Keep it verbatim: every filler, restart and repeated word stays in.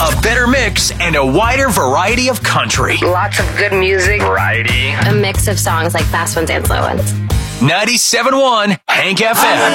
a better mix, and a wider variety of country. Lots of good music. Variety. A mix of songs like fast ones and slow ones. ninety-seven point one Hank F M.